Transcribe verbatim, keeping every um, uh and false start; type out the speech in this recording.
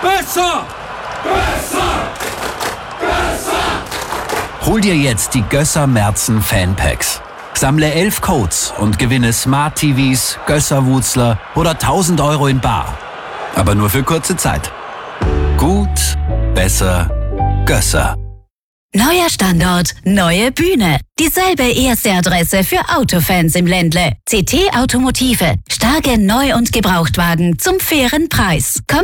Besser! Besser! Besser! Hol dir jetzt die Gösser Merzen Fanpacks. Sammle elf Codes und gewinne Smart T Vs, Gösser-Wutzler oder tausend Euro in bar. Aber nur für kurze Zeit. Gut, besser, Gösser. Neuer Standort, neue Bühne. Dieselbe erste Adresse für Autofans im Ländle. C T Automotive. Starke Neu- und Gebrauchtwagen zum fairen Preis. Komm